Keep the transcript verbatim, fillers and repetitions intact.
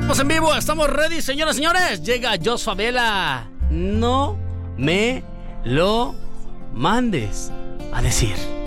Estamos en vivo, estamos ready, señoras y señores. Llega Jos Favela. No me lo mandes a decir.